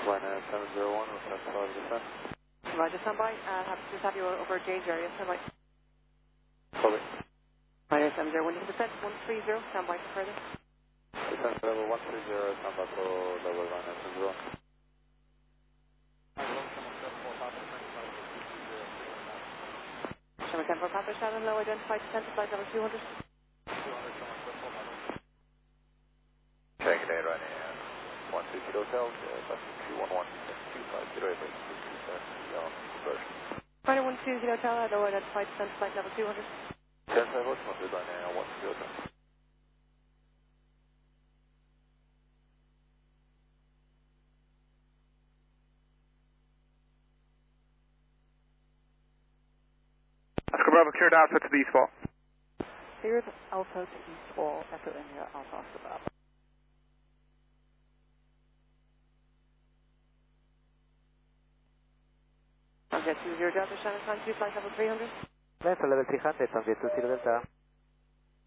Ryanair 701, request for descent. Roger, stand by. Just have you over James area, stand by. Copy. Ryanair 701, you can descend 130, stand by for further. Descent level 130, stand by for level Ryanair 701. Sherman 10 for Papa Shannon, low identified descent to flight level 200. Check it out, Ryanair 120 Hotel, bus 211, 250, conversion. Ryanair 120 Hotel, low identified descent to flight level 200. 10 5 Ultimate, Ryanair 120 Hotel. Oscar Bravo, cleared Alpha to the east wall. Cleared Alpha to east wall, Echo India, Alpha Oscar Bravo. Jet 20 Delta, Shannon, time 2, flight level 300. Delta level 300, Jet 20 Delta.